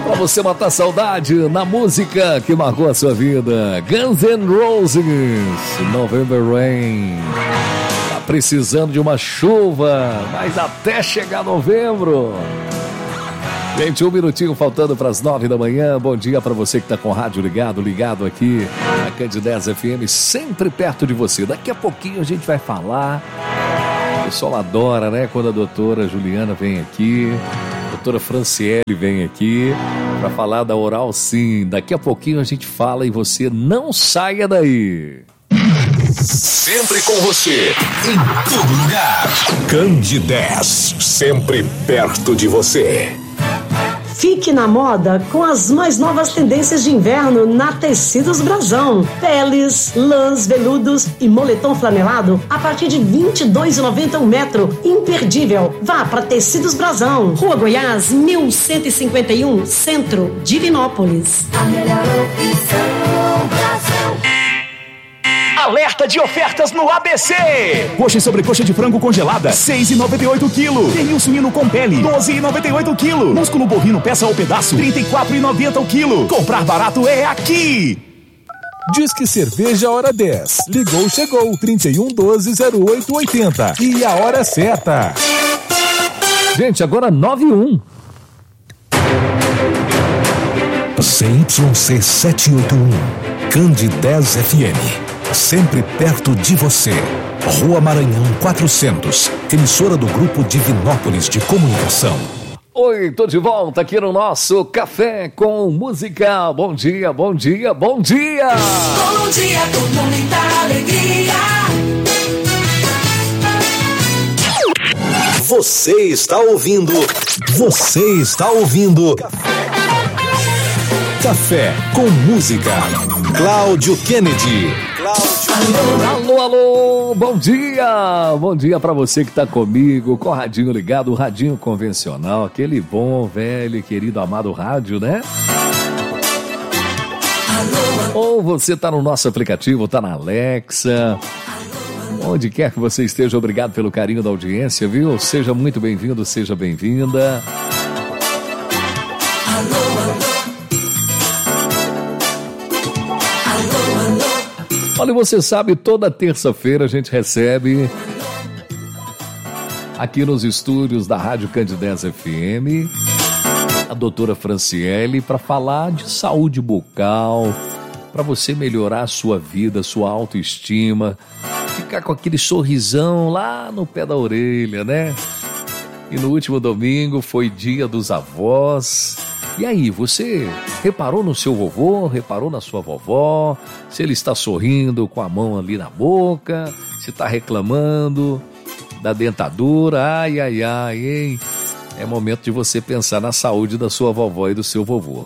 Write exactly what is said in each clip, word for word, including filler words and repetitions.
Pra você matar saudade na música que marcou a sua vida. Guns N' Roses, November Rain. Tá precisando de uma chuva, mas até chegar novembro. Gente, um minutinho faltando para as nove da manhã. Bom dia para você que está com o rádio ligado, ligado aqui na Candidez F M, sempre perto de você. Daqui a pouquinho a gente vai falar. O pessoal adora, né? Quando a doutora Juliana vem aqui, a doutora Franciele vem aqui para falar da Oral Sim. Daqui a pouquinho a gente fala e você não saia daí. Sempre com você, em todo lugar. Candidez, sempre perto de você. Fique na moda com as mais novas tendências de inverno na Tecidos Brasão. Peles, lãs, veludos e moletom flanelado a partir de vinte e dois reais e noventa centavos um metro. Imperdível. Vá para Tecidos Brasão. Rua Goiás, mil cento e cinquenta e um, Centro, Divinópolis. A melhor opção, Brasão. Alerta de ofertas no A B C. Coxa e sobrecoxa de frango congelada, seis reais e noventa e oito quilo. Pernil suíno com pele, doze reais e noventa e oito quilo. Músculo bovino peça ou pedaço, trinta e quatro reais e noventa o quilo. Comprar barato é aqui. Disque Cerveja Hora dez. Ligou, chegou. trinta e um, doze, zero oito, oitenta. E a hora certa. Gente, agora nove e um. C Y C setecentos e oitenta e um. Candidez F M. Sempre perto de você. Rua Maranhão quatrocentos. Emissora do Grupo Divinópolis de Comunicação. Oi, tô de volta aqui no nosso Café com Música. Bom dia, bom dia, bom dia! Bom dia com muita alegria. Você está ouvindo. Você está ouvindo. Café com Música. Cláudio Kennedy. Alô, alô, bom dia! Bom dia pra você que tá comigo, com o radinho ligado, o radinho convencional, aquele bom, velho e querido amado rádio, né? Ou você tá no nosso aplicativo, tá na Alexa, onde quer que você esteja, obrigado pelo carinho da audiência, viu? Seja muito bem-vindo, seja bem-vinda. Olha, você sabe, toda terça-feira a gente recebe aqui nos estúdios da Rádio Candidez F M a doutora Franciele para falar de saúde bucal, para você melhorar a sua vida, a sua autoestima, ficar com aquele sorrisão lá no pé da orelha, né? E no último domingo foi Dia dos Avós. E aí, você reparou no seu vovô, reparou na sua vovó, se ele está sorrindo com a mão ali na boca, se está reclamando da dentadura, ai, ai, ai, hein? É momento de você pensar na saúde da sua vovó e do seu vovô.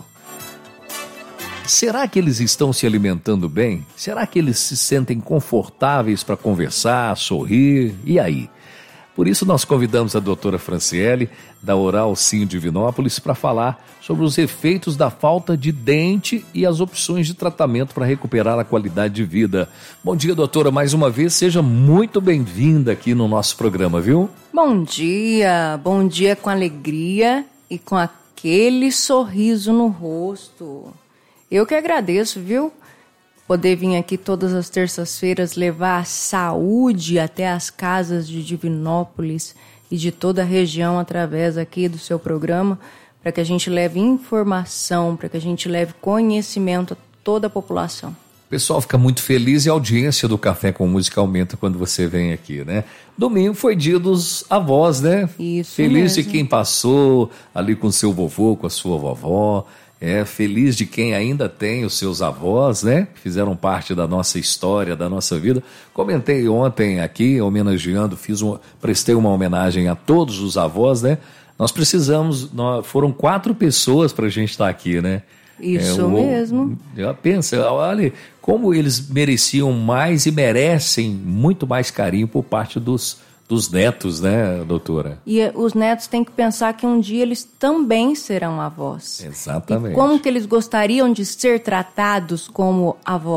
Será que eles estão se alimentando bem? Será que eles se sentem confortáveis para conversar, sorrir? E aí? Por isso nós convidamos a doutora Franciele, da Oral Sim Divinópolis, para falar sobre os efeitos da falta de dente e as opções de tratamento para recuperar a qualidade de vida. Bom dia, doutora, mais uma vez, seja muito bem-vinda aqui no nosso programa, viu? Bom dia, bom dia com alegria e com aquele sorriso no rosto. Eu que agradeço, viu? Poder vir aqui todas as terças-feiras levar a saúde até as casas de Divinópolis e de toda a região através aqui do seu programa, para que a gente leve informação, para que a gente leve conhecimento a toda a população. O pessoal fica muito feliz e a audiência do Café com Música aumenta quando você vem aqui, né? Domingo foi dia dos avós, né? Isso Feliz mesmo. de quem passou ali com seu vovô, com a sua vovó. É, feliz de quem ainda tem os seus avós, né? Que fizeram parte da nossa história, da nossa vida. Comentei ontem aqui, homenageando, fiz uma, prestei uma homenagem a todos os avós, né? Nós precisamos, nós, foram quatro pessoas para a gente estar aqui, né? Isso é, o, mesmo. Pensa, olha como eles mereciam mais e merecem muito mais carinho por parte dos Dos netos, né, doutora? E os netos têm que pensar que um dia eles também serão avós. Exatamente. E como que eles gostariam de ser tratados como avós?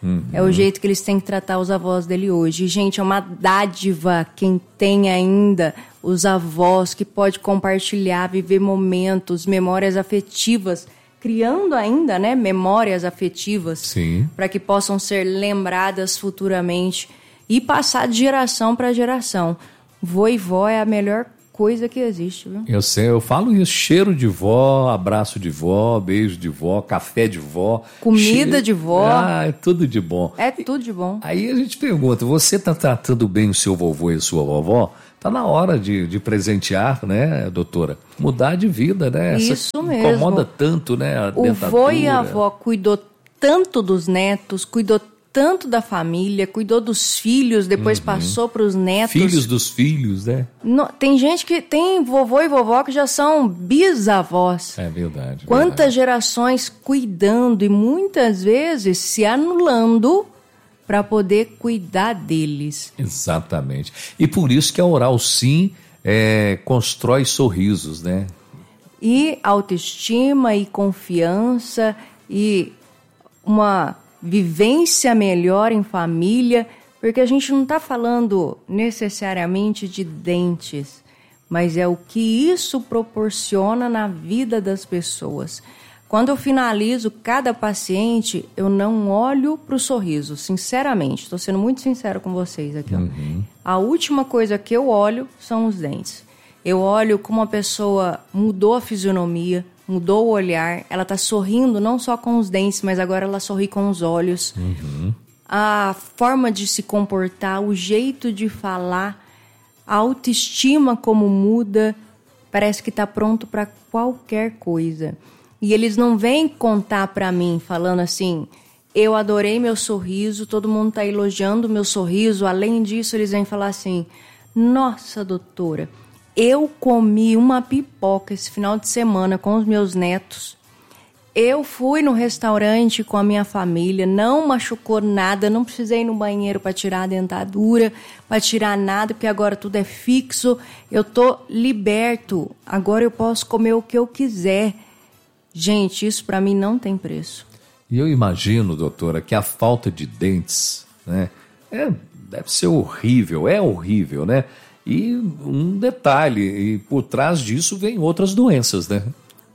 Uhum. É o jeito que eles têm que tratar os avós dele hoje. E, gente, é uma dádiva quem tem ainda os avós, que pode compartilhar, viver momentos, memórias afetivas, criando ainda, né, memórias afetivas para que possam ser lembradas futuramente e passar de geração para geração. Vô e vó é a melhor coisa que existe, viu? Eu sei, eu falo isso, cheiro de vó, abraço de vó, beijo de vó, café de vó. Comida cheiro... de vó. Ah, é tudo de bom. É tudo de bom. Aí a gente pergunta, você tá tratando bem o seu vovô e a sua vovó? Tá na hora de, de presentear, né, doutora? Mudar de vida, né? Essa Isso mesmo. Incomoda tanto, né, a o dentadura. vô e a avó cuidou tanto dos netos, cuidou tanto da família, cuidou dos filhos, depois uhum. passou para os netos. Filhos dos filhos, né? No, tem gente que tem vovô e vovó que já são bisavós. É verdade. Quantas verdade. gerações cuidando e muitas vezes se anulando para poder cuidar deles. Exatamente. E por isso que a Oral Sim é, constrói sorrisos, né? E autoestima e confiança e uma vivência melhor em família, porque a gente não está falando necessariamente de dentes, mas é o que isso proporciona na vida das pessoas. Quando eu finalizo cada paciente, eu não olho para o sorriso, sinceramente. Estou sendo muito sincero com vocês aqui. Uhum. A última coisa que eu olho são os dentes. Eu olho como a pessoa mudou a fisionomia, mudou o olhar. Ela está sorrindo não só com os dentes, mas agora ela sorri com os olhos. Uhum. A forma de se comportar, o jeito de falar, a autoestima como muda. Parece que está pronto para qualquer coisa. E eles não vêm contar para mim, falando assim, eu adorei meu sorriso, todo mundo está elogiando o meu sorriso. Além disso, eles vêm falar assim, nossa, doutora, eu comi uma pipoca esse final de semana com os meus netos. Eu fui no restaurante com a minha família, não machucou nada, não precisei ir no banheiro para tirar a dentadura, para tirar nada, porque agora tudo é fixo. Eu tô liberto, agora eu posso comer o que eu quiser. Gente, isso para mim não tem preço. E eu imagino, doutora, que a falta de dentes, né, é, deve ser horrível, é horrível, né? E um detalhe, e por trás disso vem outras doenças, né?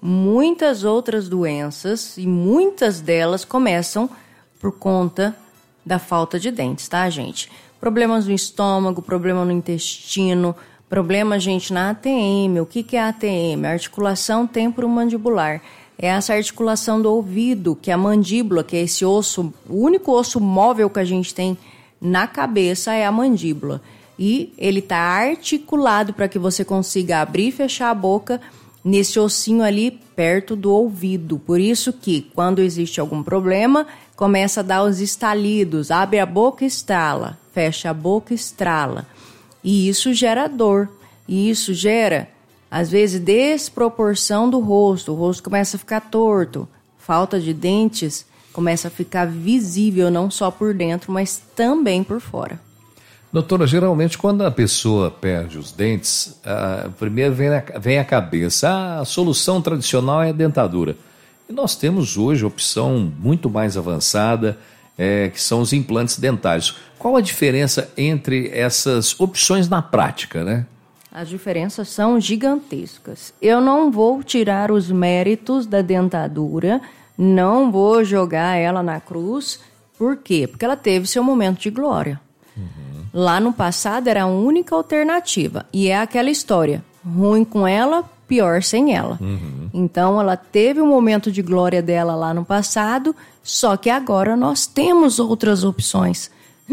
Muitas outras doenças, e muitas delas começam por conta da falta de dentes, tá, gente? Problemas no estômago, problema no intestino, problema, gente, na A T M. O que, que é a A T M? Articulação temporomandibular. É essa articulação do ouvido, que é a mandíbula, que é esse osso, o único osso móvel que a gente tem na cabeça é a mandíbula. E ele está articulado para que você consiga abrir e fechar a boca nesse ossinho ali perto do ouvido. Por isso que, quando existe algum problema, começa a dar os estalidos. Abre a boca, estrala. Fecha a boca, estrala. E isso gera dor. E isso gera, às vezes, desproporção do rosto. O rosto começa a ficar torto. Falta de dentes começa a ficar visível, não só por dentro, mas também por fora. Doutora, geralmente quando a pessoa perde os dentes, a, primeiro vem, a, vem a cabeça, ah, a solução tradicional é a dentadura. E nós temos hoje opção muito mais avançada, é, que são os implantes dentários. Qual a diferença entre essas opções na prática, né? As diferenças são gigantescas. Eu não vou tirar os méritos da dentadura, não vou jogar ela na cruz. Por quê? Porque ela teve seu momento de glória. Uhum. Lá no passado era a única alternativa. E é aquela história, ruim com ela, pior sem ela. Uhum. Então ela teve o momento de glória dela lá no passado, só que agora nós temos outras opções.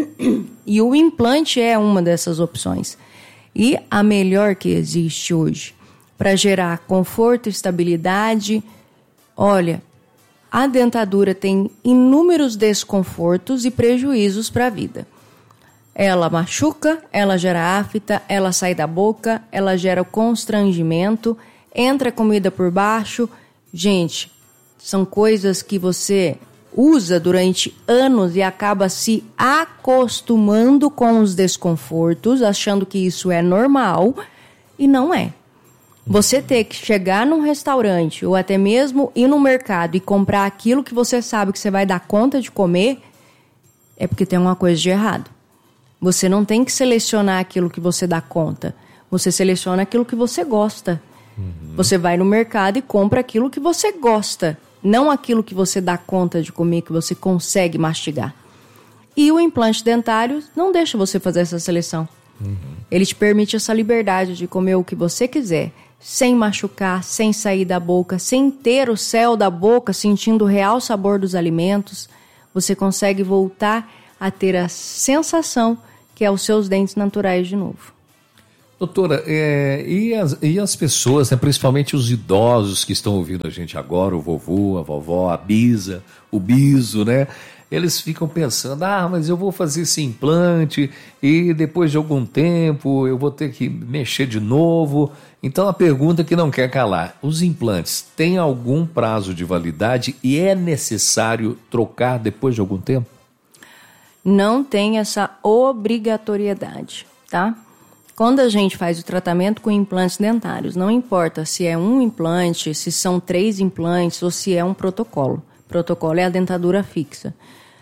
E o implante é uma dessas opções. E a melhor que existe hoje, para gerar conforto e estabilidade. Olha, a dentadura tem inúmeros desconfortos e prejuízos para a vida. Ela machuca, ela gera afta, ela sai da boca, ela gera constrangimento, entra comida por baixo. Gente, são coisas que você usa durante anos e acaba se acostumando com os desconfortos, achando que isso é normal, e não é. Você ter que chegar num restaurante ou até mesmo ir no mercado e comprar aquilo que você sabe que você vai dar conta de comer, é porque tem alguma coisa de errado. Você não tem que selecionar aquilo que você dá conta. Você seleciona aquilo que você gosta. Uhum. Você vai no mercado e compra aquilo que você gosta, não aquilo que você dá conta de comer, que você consegue mastigar. E o implante dentário não deixa você fazer essa seleção. Uhum. Ele te permite essa liberdade de comer o que você quiser, sem machucar, sem sair da boca, sem ter o céu da boca, sentindo o real sabor dos alimentos. Você consegue voltar a ter a sensação que é os seus dentes naturais de novo. Doutora, é, e, as, e as pessoas, né, principalmente os idosos que estão ouvindo a gente agora, o vovô, a vovó, a bisa, o biso, né? Eles ficam pensando, ah, mas eu vou fazer esse implante e depois de algum tempo eu vou ter que mexer de novo. Então a pergunta que não quer calar, os implantes têm algum prazo de validade e é necessário trocar depois de algum tempo? Não tem essa obrigatoriedade, tá? Quando a gente faz o tratamento com implantes dentários, não importa se é um implante, se são três implantes ou se é um protocolo. Protocolo é a dentadura fixa.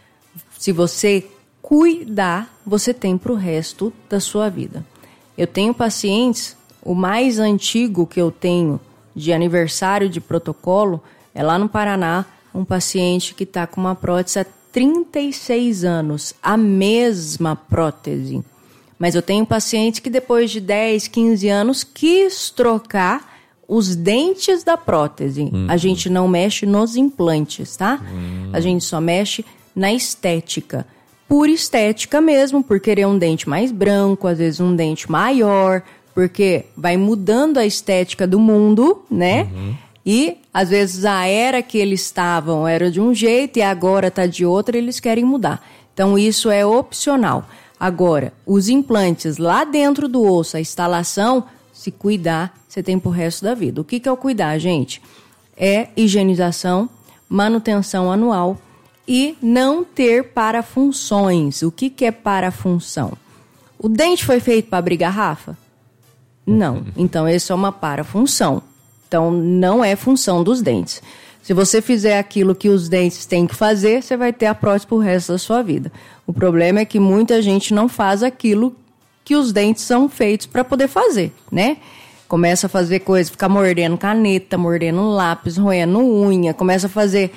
Se você cuidar, você tem para o resto da sua vida. Eu tenho pacientes, o mais antigo que eu tenho de aniversário de protocolo é lá no Paraná, um paciente que está com uma prótese há trinta e seis anos, a mesma prótese. Mas eu tenho paciente que depois de dez, quinze anos quis trocar os dentes da prótese. Uhum. A gente não mexe nos implantes, tá? Uhum. A gente só mexe na estética. Por estética mesmo, por querer um dente mais branco, às vezes um dente maior, porque vai mudando a estética do mundo, né? Uhum. E às vezes a era que eles estavam era de um jeito e agora está de outra e eles querem mudar. Então isso é opcional. Agora, os implantes lá dentro do osso, a instalação, se cuidar, você tem pro resto da vida. O que, que é o cuidar, gente? É higienização, manutenção anual e não ter parafunções. O que, que é parafunção? O dente foi feito para abrir garrafa? Não. Então, isso é uma parafunção. Então, não é função dos dentes. Se você fizer aquilo que os dentes têm que fazer, você vai ter a prótese pro resto da sua vida. O problema é que muita gente não faz aquilo que os dentes são feitos para poder fazer, né? Começa a fazer coisa, ficar mordendo caneta, mordendo lápis, roendo unha, começa a fazer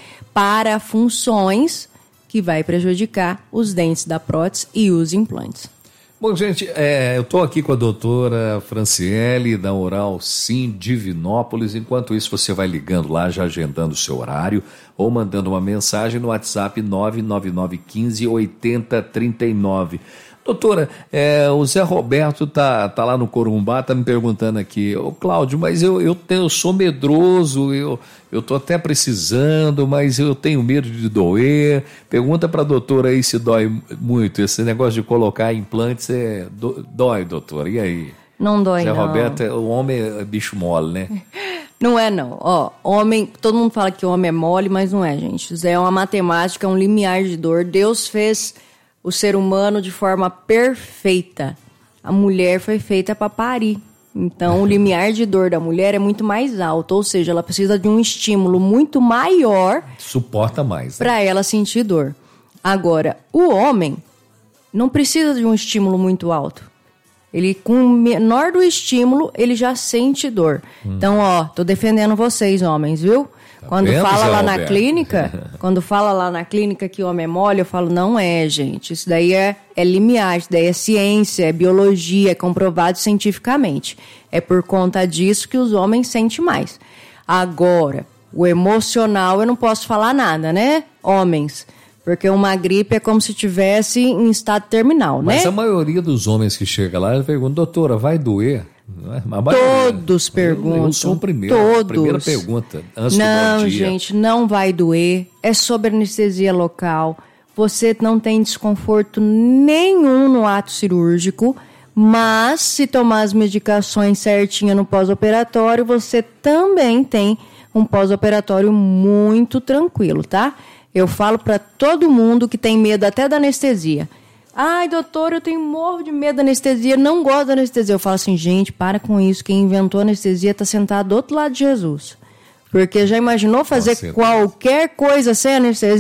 parafunções que vai prejudicar os dentes da prótese e os implantes. Bom, gente, é, eu estou aqui com a doutora Franciele, da Oral Sim Divinópolis. Enquanto isso, você vai ligando lá, já agendando o seu horário, ou mandando uma mensagem no WhatsApp nove nove nove um cinco oito zero três nove. Doutora, é, o Zé Roberto tá, tá lá no Corumbá, tá me perguntando aqui, ô Cláudio, mas eu, eu, tenho, eu sou medroso, eu, eu tô até precisando, mas eu tenho medo de doer. Pergunta pra doutora aí se dói muito. Esse negócio de colocar implantes é, do, dói, doutora, e aí? Não dói, Zé não. Zé Roberto, o homem é bicho mole, né? Não é, não. Ó, homem, todo mundo fala que o homem é mole, mas não é, gente. Zé é uma matemática, é um limiar de dor. Deus fez o ser humano de forma perfeita. A mulher foi feita para parir. Então, o limiar de dor da mulher é muito mais alto. Ou seja, ela precisa de um estímulo muito maior. Suporta mais. Né? Para ela sentir dor. Agora, o homem não precisa de um estímulo muito alto. Ele, com o menor do estímulo, ele já sente dor. Hum. Então, ó, tô defendendo vocês, homens, viu? Quando Apenas fala é lá Alberto. na clínica, quando fala lá na clínica que o homem é mole, eu falo, não é, gente. Isso daí é, é limiar, isso daí é ciência, é biologia, é comprovado cientificamente. É por conta disso que os homens sentem mais. Agora, o emocional eu não posso falar nada, né? Homens. Porque uma gripe é como se tivesse em estado terminal, Mas né? Mas a maioria dos homens que chega lá, pergunta, doutora, vai doer? Todos perguntam. Eu, eu sou o primeiro. Todos. A primeira pergunta. Antes não, do bom dia. gente, não vai doer. É sobre anestesia local. Você não tem desconforto nenhum no ato cirúrgico. Mas se tomar as medicações certinha no pós-operatório, você também tem um pós-operatório muito tranquilo, tá? Eu falo para todo mundo que tem medo até da anestesia. Ai, doutor, eu tenho morro de medo da anestesia, não gosto da anestesia. Eu falo assim, gente, para com isso. Quem inventou a anestesia está sentado do outro lado de Jesus. Porque já imaginou fazer qualquer coisa sem anestesia?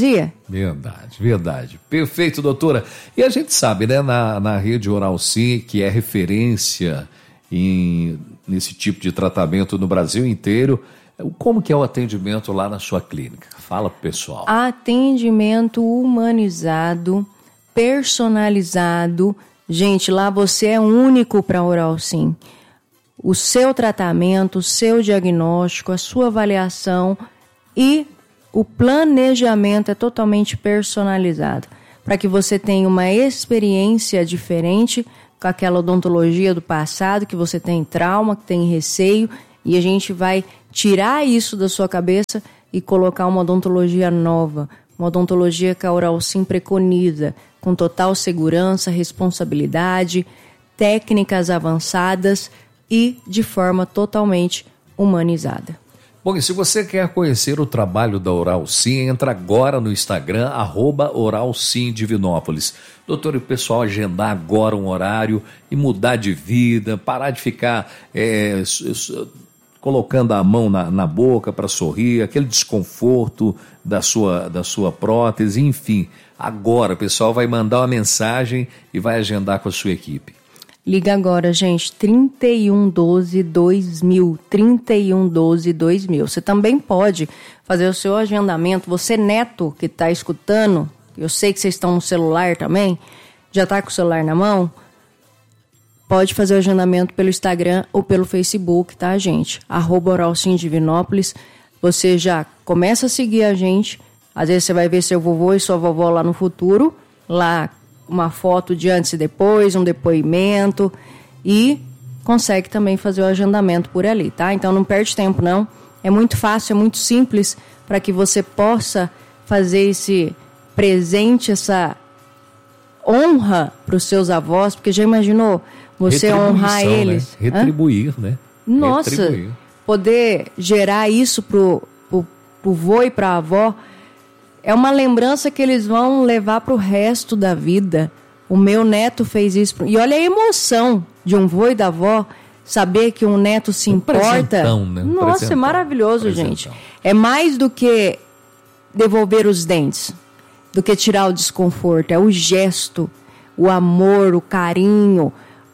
Verdade, verdade. Perfeito, doutora. E a gente sabe, né, na, na rede Oral Sim, que é referência em, nesse tipo de tratamento no Brasil inteiro, como que é o atendimento lá na sua clínica? Fala pro pessoal. Atendimento humanizado, personalizado. Gente, lá você é único para Oral Sim. O seu tratamento, o seu diagnóstico, a sua avaliação e o planejamento é totalmente personalizado, para que você tenha uma experiência diferente com aquela odontologia do passado, que você tem trauma, que tem receio, e a gente vai tirar isso da sua cabeça e colocar uma odontologia nova, uma odontologia que a Oral Sim preconiza, com total segurança, responsabilidade, técnicas avançadas e de forma totalmente humanizada. Bom, e se você quer conhecer o trabalho da Oral Sim, entra agora no Instagram, arroba Oral Sim Divinópolis. Doutor, e o pessoal agendar agora um horário e mudar de vida, parar de ficar é, colocando a mão na, na boca para sorrir, aquele desconforto da sua, da sua prótese, enfim. Agora o pessoal vai mandar uma mensagem e vai agendar com a sua equipe. Liga agora, gente, trinta e um doze dois mil, trinta e um doze dois mil. Você também pode fazer o seu agendamento. Você, neto, que está escutando, eu sei que vocês estão no celular também, já está com o celular na mão, pode fazer o agendamento pelo Instagram ou pelo Facebook, tá, gente? Arroba Oral Sim Divinópolis. Você já começa a seguir a gente. Às vezes você vai ver seu vovô e sua vovó lá no futuro, lá uma foto de antes e depois, um depoimento, e consegue também fazer o agendamento por ali, tá? Então não perde tempo, não. É muito fácil, é muito simples para que você possa fazer esse presente, essa honra para os seus avós, porque já imaginou você honrar eles? Né? Retribuir, Hã? né? Nossa, Retribuir. Poder gerar isso pro, pro, pro vô e pra avó é uma lembrança que eles vão levar pro resto da vida. O meu neto fez isso. E olha a emoção de um vô e da avó saber que um neto se um importa. Presentão, né? Um Nossa, presentão. é maravilhoso, Presentão. gente. É mais do que devolver os dentes, do que tirar o desconforto. É o gesto, o amor, o carinho,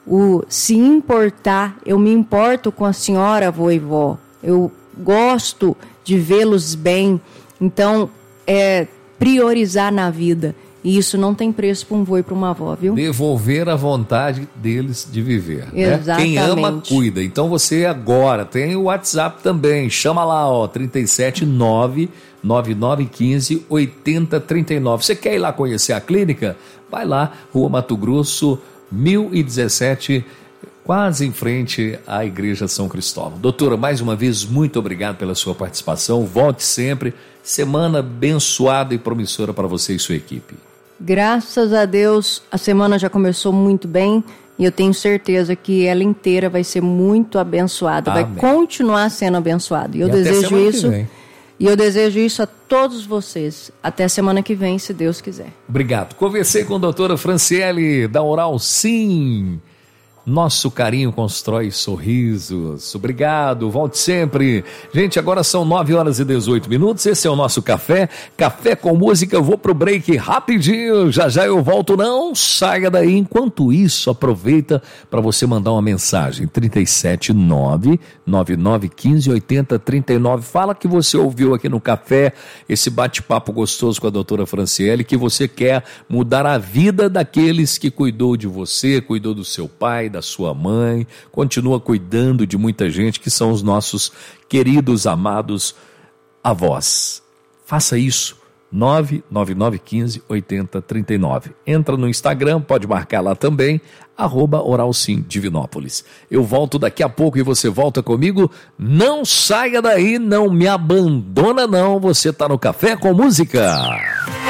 o se importar. Eu me importo com a senhora, vô e vó. Eu gosto de vê-los bem. Então, é priorizar na vida. E isso não tem preço para um vô e para uma avó, viu? Devolver a vontade deles de viver. Né? Exatamente. Quem ama, cuida. Então você agora tem o WhatsApp também. Chama lá, ó, trinta e sete nove nove nove um cinco oito zero três nove. Você quer ir lá conhecer a clínica? Vai lá, Rua Mato Grosso, mil e dezessete, quase em frente à Igreja São Cristóvão. Doutora, mais uma vez, muito obrigado pela sua participação. Volte sempre. Semana abençoada e promissora para você e sua equipe. Graças a Deus, a semana já começou muito bem e eu tenho certeza que ela inteira vai ser muito abençoada, Amém. vai continuar sendo abençoada. E eu E até desejo semana que isso. vem. E eu desejo isso a todos vocês. Até semana que vem, se Deus quiser. Obrigado. Conversei com a doutora Franciele, da Oral Sim. Nosso carinho constrói sorrisos. Obrigado, volte sempre. Gente, agora são nove horas e dezoito minutos. Esse é o nosso café. Café com música. Eu vou pro break rapidinho. Já já eu volto. Não saia daí. Enquanto isso, aproveita para você mandar uma mensagem. trinta e sete nove nove nove um cinco oito zero três nove. Fala que você ouviu aqui no café esse bate-papo gostoso com a doutora Franciele, que você quer mudar a vida daqueles que cuidou de você, cuidou do seu pai, da sua mãe, continua cuidando de muita gente que são os nossos queridos, amados avós. Faça isso. nove nove nove um cinco oito zero três nove. Entra no Instagram, pode marcar lá também, arroba Oral Sim Divinópolis. Eu volto daqui a pouco e você volta comigo. Não saia daí, não me abandona não, você tá no Café com Música.